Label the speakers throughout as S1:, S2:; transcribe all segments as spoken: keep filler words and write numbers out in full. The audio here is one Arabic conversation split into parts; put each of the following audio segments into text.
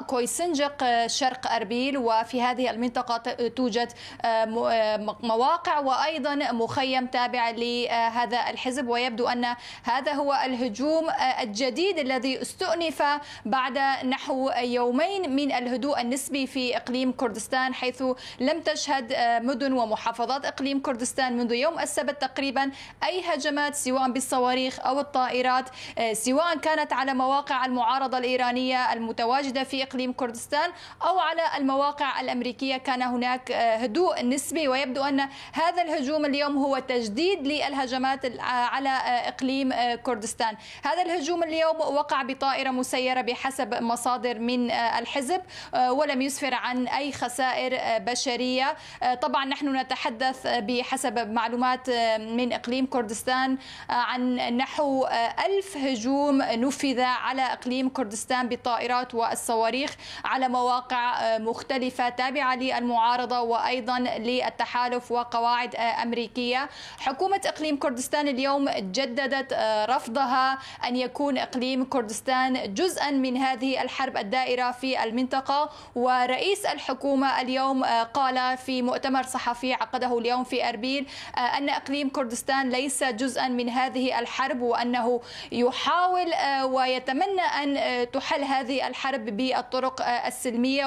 S1: كويسنجق شرق أربيل، وفي هذه المنطقة توجد مواقع وأيضا مخيم تابع لهذا الحزب. ويبدو أن هذا هو الهجوم الجديد الذي استؤنف بعد نحو يومين من الهدوء النسبي في إقليم كردستان، حيث لم تشهد مدن ومحافظات إقليم كردستان منذ يوم السبت تقريبا أي هجمات سواء بالصواريخ أو الطائرات، سواء كانت على مواقع المعارضة الإيرانية المتواجدة في إقليم كردستان أو على المواقع الأمريكية. كان هناك هدوء نسبي، ويبدو أن هذا الهجوم اليوم هو تجديد للهجمات على إقليم كردستان. هذا الهجوم اليوم وقع بطائرة مسيرة بحسب مصادر من الحزب، ولم يسفر عن أي خسائر بشرية. طبعا نحن نتحدث بحسب معلومات من إقليم كردستان عن نحو ألف هجوم نفذ على إقليم كردستان بالطائرات والصواريخ على مواقع مختلفة تابعة للمعارضة وأيضا للتحالف وقواعد أمريكية. حكومة إقليم كردستان اليوم جددت رفضها أن يكون إقليم كردستان جزءا من هذه الحرب الدائرة في المنطقة. ورئيس الحكومة اليوم قال في مؤتمر صحفي عقده اليوم في أربيل أن إقليم كردستان ليس جزءا من هذه الحرب، وأنه يحاول ويتمنى أن تحل هذه الحرب بالطرق السلمية.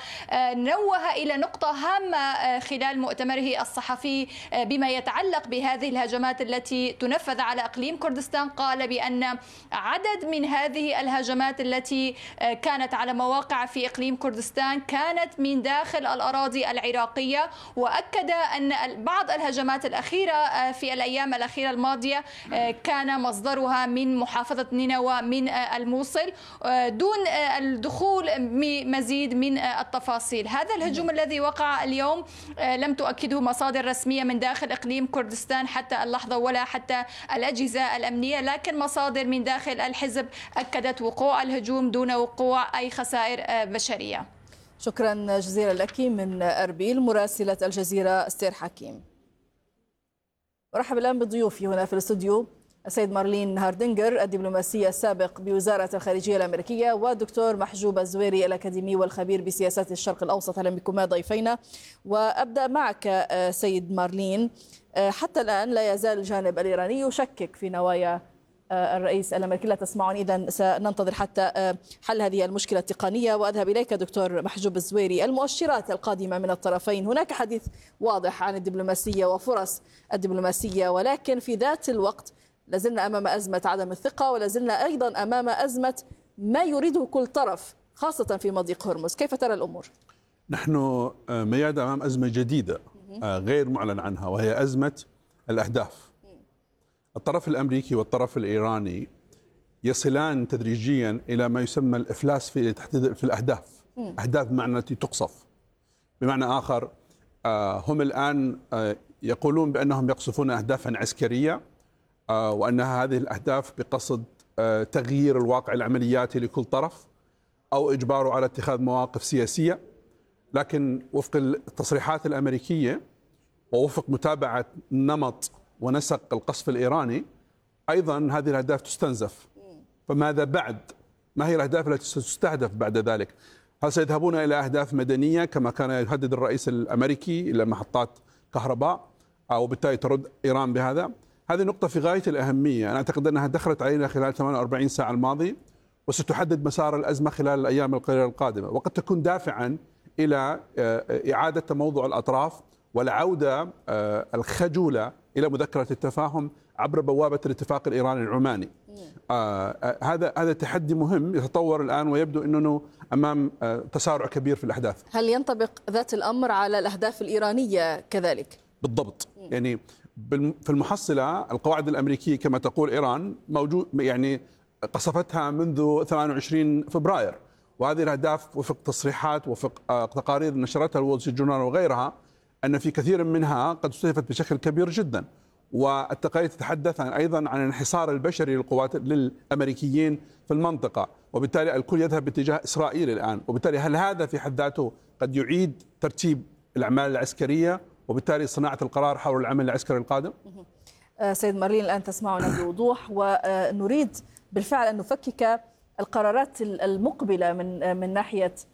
S1: ونوه إلى نقطة هامة خلال مؤتمره الصحفي بما يتعلق بهذه الهجمات التي تنفذ على إقليم كردستان. قال بأن عدد من هذه الهجمات التي كانت على مواقع في إقليم كردستان كانت من داخل الأراضي العراقية، وأكد أن بعض الهجمات الأخيرة في الأيام الأخيرة الماضية كان مصدرها من محافظة نينوى من الموصل، دون الدخول بمزيد من التفاصيل. هذا الهجوم الذي وقع اليوم لم تؤكده مصادر رسمية من داخل إقليم كردستان حتى اللحظة ولا حتى الأجهزة الأمنية، لكن مصادر من داخل الحزب أكدت وقوع الهجوم دون وقوع أي خسائر بشرية.
S2: شكرا جزيلا لك من أربيل مراسلة الجزيرة استير حكيم. أرحب الآن بضيوفي هنا في الاستوديو، السيد مارلين هاردنجر الدبلوماسي السابق بوزارة الخارجية الأمريكية، والدكتور محجوب الزويري الأكاديمي والخبير بسياسات الشرق الأوسط. أهلا بكما ضيفينا. وأبدأ معك سيد مارلين، حتى الآن لا يزال الجانب الإيراني يشكك في نوايا الرئيس الأمريكي. لا تسمعني، إذن سننتظر حتى حل هذه المشكلة التقنية. وأذهب إليك دكتور محجوب الزويري. المؤشرات القادمة من الطرفين، هناك حديث واضح عن الدبلوماسية وفرص الدبلوماسية، ولكن في ذات الوقت لازلنا أمام أزمة عدم الثقة، ولازلنا أيضا أمام أزمة ما يريده كل طرف خاصة في مضيق هرمز. كيف ترى الأمور؟
S3: نحن مياد أمام أزمة جديدة غير معلن عنها، وهي أزمة الأهداف. الطرف الأمريكي والطرف الإيراني يصلان تدريجيا إلى ما يسمى الإفلاس في تحديد في الأهداف. أهداف بمعنى التي تقصف. بمعنى آخر، هم الآن يقولون بأنهم يقصفون أهدافا عسكرية، وأن هذه الأهداف بقصد تغيير الواقع العملياتي لكل طرف أو إجباره على اتخاذ مواقف سياسية. لكن وفق التصريحات الأمريكية ووفق متابعة نمط ونسق القصف الإيراني، أيضا هذه الأهداف تستنزف. فماذا بعد؟ ما هي الأهداف التي ستستهدف بعد ذلك؟ هل سيذهبون إلى أهداف مدنية كما كان يهدد الرئيس الأمريكي إلى محطات كهرباء، وبالتالي ترد إيران بهذا؟ هذه نقطة في غاية الأهمية. أنا أعتقد أنها دخلت علينا خلال ثمانية وأربعين ساعة الماضية، وستحدد مسار الأزمة خلال الأيام القليلة القادمة، وقد تكون دافعا إلى إعادة تموضع الأطراف والعودة الخجولة إلى مذكرة التفاهم عبر بوابة الاتفاق الإيراني العماني. آه هذا هذا تحدي مهم يتطور الآن، ويبدو أنه أمام آه تسارع كبير في الأحداث.
S2: هل ينطبق ذات الأمر على الأهداف الإيرانية كذلك؟
S3: بالضبط. يعني في المحصلة القواعد الأمريكية كما تقول إيران موجود، يعني قصفتها منذ ثمانية وعشرين فبراير، وهذه الأهداف وفق تصريحات وفق آه تقارير نشرتها الول ستريت جورنال وغيرها أن في كثير منها قد استهدفت بشكل كبير جدا. والتقارير تتحدث عن أيضا عن الانحصار البشري للقوات للأمريكيين في المنطقة، وبالتالي الكل يذهب باتجاه إسرائيل الآن. وبالتالي هل هذا في حد ذاته قد يعيد ترتيب الأعمال العسكرية وبالتالي صناعة القرار حول العمل العسكري القادم؟
S2: سيد مارلين، الآن تسمعنا بوضوح، ونريد بالفعل أن نفكك القرارات المقبلة من من ناحية